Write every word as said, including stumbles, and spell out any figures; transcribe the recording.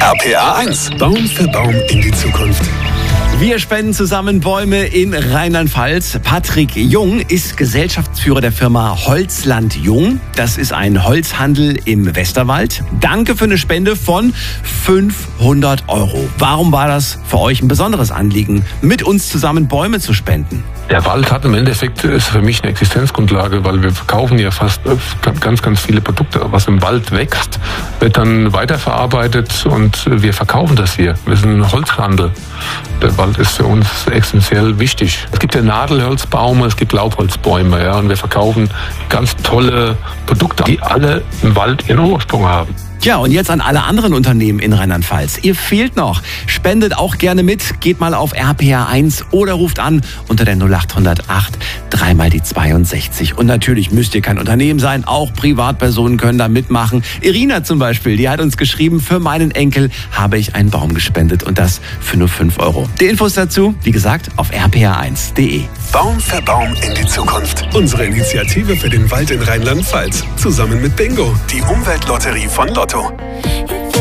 R P R eins. Baum für Baum in die Zukunft. Wir spenden zusammen Bäume in Rheinland-Pfalz. Patrick Jung ist Gesellschaftsführer der Firma Holzland Jung. Das ist ein Holzhandel im Westerwald. Danke für eine Spende von fünfhundert Euro. Warum war das für euch ein besonderes Anliegen, mit uns zusammen Bäume zu spenden? Der Wald hat im Endeffekt, ist für mich eine Existenzgrundlage, weil wir verkaufen ja fast ganz, ganz viele Produkte. Was im Wald wächst, wird dann weiterverarbeitet und wir verkaufen das hier. Wir sind ein Holzhandel. Der Wald ist für uns essentiell wichtig. Es gibt ja Nadelholzbäume, es gibt Laubholzbäume, ja, und wir verkaufen ganz tolle Produkte, die alle im Wald ihren Ursprung haben. Ja, und jetzt an alle anderen Unternehmen in Rheinland-Pfalz. Ihr fehlt noch. Spendet auch gerne mit. Geht mal auf R P R eins oder ruft an unter der null acht null acht, dreimal die zweiundsechzig. Und natürlich müsst ihr kein Unternehmen sein. Auch Privatpersonen können da mitmachen. Irina zum Beispiel, die hat uns geschrieben, für meinen Enkel habe ich einen Baum gespendet und das für nur fünf Euro. Die Infos dazu, wie gesagt, auf r p r eins punkt de. Baum für Baum in die Zukunft. Unsere Initiative für den Wald in Rheinland-Pfalz. Zusammen mit Bingo, die Umweltlotterie von Lotto.